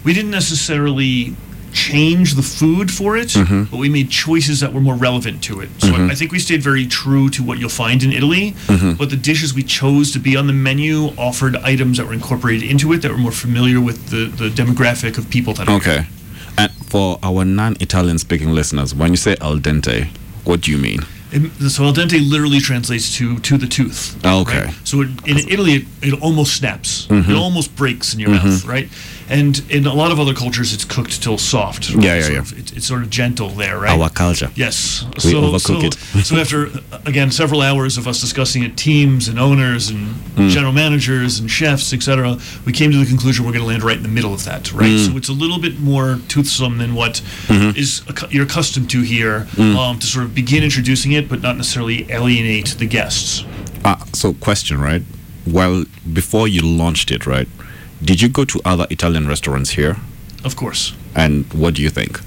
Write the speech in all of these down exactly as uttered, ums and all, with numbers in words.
we didn't necessarily change the food for it, Mm-hmm. but we made choices that were more relevant to it. So Mhm. I, I think we stayed very true to what you'll find in Italy, Mhm. but the dishes we chose to be on the menu offered items that were incorporated into it that were more familiar with the, the demographic of people that are here. Okay. And for our non-Italian speaking listeners, when you say al dente, what do you mean? It, so al dente literally translates to to the tooth. Okay. Right? So it, in Italy, it, it almost snaps. Mhm. It almost breaks in your Mhm. mouth, right? And in a lot of other cultures, it's cooked till soft. Yeah, yeah, Sort yeah. of- it, it's sort of gentle there, right? Our culture. Yes. We so, overcook so, it. so after, uh, again, several hours of us discussing it, teams and owners and Mm. general managers and chefs, et cetera, we came to the conclusion we're going to land right in the middle of that, right? Mm. So it's a little bit more toothsome than what Mhm. is accu- you're accustomed to here, Mm. um, to sort of begin introducing it, but not necessarily alienate the guests. Uh, so, question, right? Well, before you launched it, right? Did you go to other Italian restaurants here? Of course. And what do you think?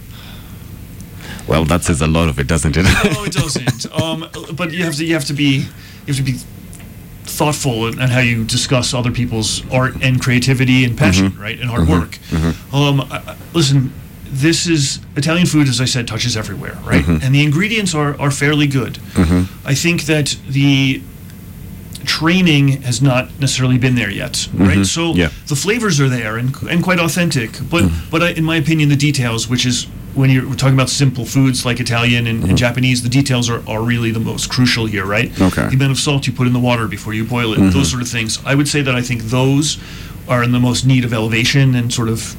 Well, that says a lot of it, doesn't it? No, it doesn't. Um, but you have to you have to be you have to be thoughtful in, in how you discuss other people's art and creativity and passion, Mhm. right, and hard Mhm. work. Mhm. Um, I, I- listen, this is Italian food, as I said, touches everywhere, right? Mhm. And the ingredients are are fairly good. Mhm. I think that the training has not necessarily been there yet, right? Mhm. So Yeah. the flavors are there and and quite authentic, but Mhm. but I, in my opinion, the details, which is when you're we're talking about simple foods like Italian and, and Mhm. Japanese, the details are, are really the most crucial here, right? Okay. The amount of salt you put in the water before you boil it, Mhm. those sort of things. I would say that I think those are in the most need of elevation and sort of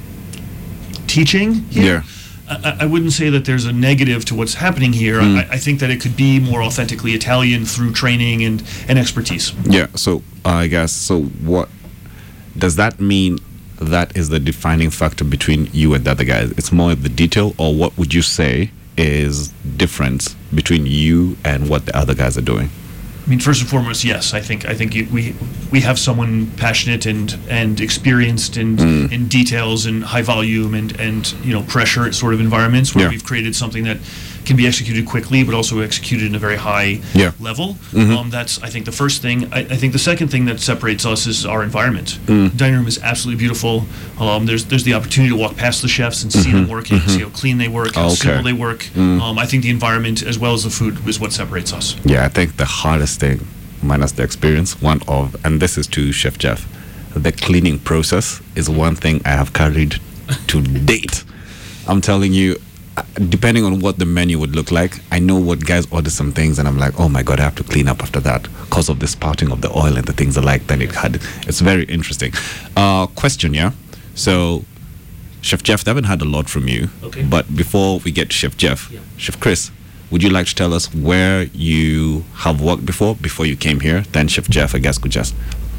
teaching here. Yeah. I, I wouldn't say that there's a negative to what's happening here. Mm. I, I think that it could be more authentically Italian through training and, and expertise. Yeah. So, uh, I guess, so what does that mean? That is the defining factor between you and the other guys. It's more the detail, or what would you say is difference between you and what the other guys are doing? I mean, first and foremost, yes. I think I think you, we we have someone passionate and and experienced in Mm. in details and high volume and and you know pressure sort of environments where Yeah. we've created something that can be executed quickly, but also executed in a very high Yeah. level. Mhm. Um, that's I think the first thing. I, I think the second thing that separates us is our environment. Mm. The dining room is absolutely beautiful. Um, there's there's the opportunity to walk past the chefs and see Mhm. them working, Mhm. see how clean they work, how Okay. simple they work. Mm. Um, I think the environment as well as the food is what separates us. Yeah, I think the hardest thing, minus the experience, one of, and this is to Chef Jeff, the cleaning process is one thing I have carried to date. I'm telling you, uh, depending on what the menu would look like, I know what guys order some things, and I'm like, oh my god, I have to clean up after that because of the spouting of the oil and the things I like. Then it had, it's very interesting. Uh, question, yeah. So, Chef Jeff, they haven't had a lot from you, Okay. but before we get to Chef Jeff, Yeah. Chef Chris, would you like to tell us where you have worked before, before you came here? Then Chef Jeff, I guess, could just...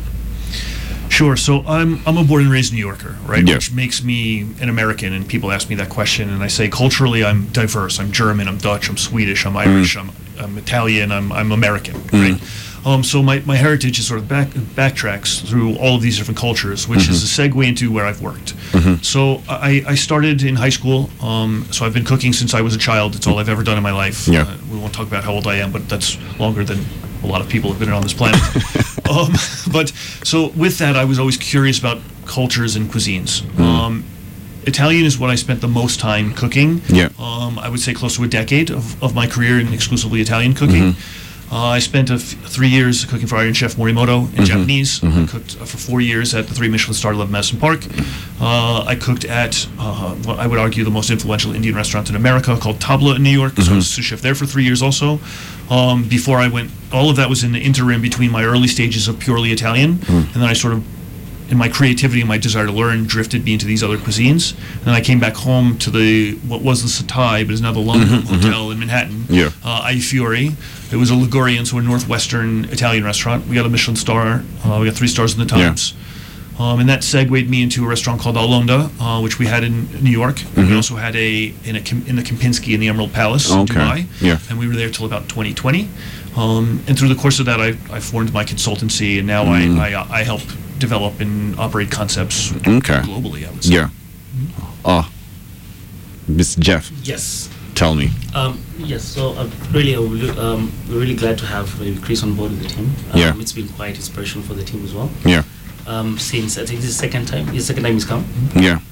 Sure. So I'm I'm a born and raised New Yorker, right? Yeah. Which makes me an American. And people ask me that question, and I say culturally I'm diverse. I'm German. I'm Dutch. I'm Swedish. I'm Irish. I'm, I'm Italian. I'm I'm American, right? Um, so my, my heritage is sort of back backtracks through all of these different cultures, which is a segue into where I've worked. Mhm. So I, I started in high school. Um, so I've been cooking since I was a child. It's all I've ever done in my life. Yeah. Uh, we won't talk about how old I am, but that's longer than a lot of people have been on this planet. um, but so with that, I was always curious about cultures and cuisines. Um, Italian is what I spent the most time cooking. Yeah. Um, I would say close to a decade of, of my career in exclusively Italian cooking. Uh, I spent a f- three years cooking for Iron Chef Morimoto in Japanese. I cooked uh, for four years at the three Michelin star Love Madison Park. Uh, I cooked at uh, what I would argue the most influential Indian restaurant in America called Tabla in New York. So I was sous chef there for three years also. Um, before I went, all of that was in the interim between my early stages of purely Italian, and then I sort of, in my creativity and my desire to learn, drifted me into these other cuisines. And then I came back home to the what was the Satai, but is now the London Hotel in Manhattan. Yeah. Uh, Ai Fiori. It was a Ligurian, so a northwestern Italian restaurant. We got a Michelin star. Uh, we got three stars in the Times. Um, and that segued me into a restaurant called Alonda, uh, which we had in New York. And we also had a in a Kim- in the Kempinski in the Emerald Palace in Okay. Dubai. Yeah. And we were there till about twenty twenty. Um, and through the course of that, I, I formed my consultancy, and now Mm. I, I I help develop and operate concepts Okay. globally, I would say. Yeah. Oh, Miss Jeff, Yes. tell me. Um, yes. So uh, really, uh, um, we're really glad to have uh, Chris on board with the team. Um, Yeah. It's been quite inspirational for the team as well. Yeah. Um, since I think this is the second time, this is the second time he's come. Yeah.